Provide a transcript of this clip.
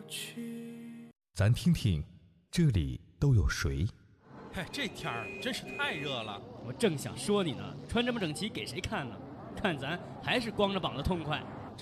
咱听听这里都有谁。 嗨，这天儿真是太热了。 我正想说你呢，穿这么整齐给谁看呢？看咱还是光着膀子痛快。